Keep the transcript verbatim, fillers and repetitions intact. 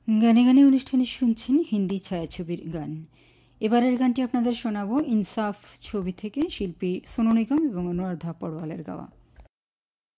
গানে গানে অনুষ্ঠানে শুনছেন হিন্দি ছায়াছবির গান। এবারের গানটি আপনাদের শোনাবো ইনসাফ ছবি থেকে শিল্পী সোনু নিগম এবং অনুরাধা পড়ওয়ালের গাওয়া।